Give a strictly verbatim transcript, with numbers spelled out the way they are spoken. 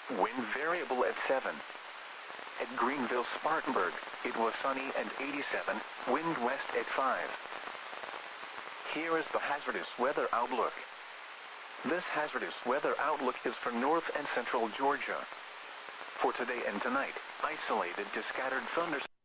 Wind variable at seven. At Greenville, Spartanburg, it was sunny and eighty-seven, wind west at five. Here is the hazardous weather outlook. This hazardous weather outlook is for north and central Georgia. For today and tonight, isolated to scattered thunderstorms.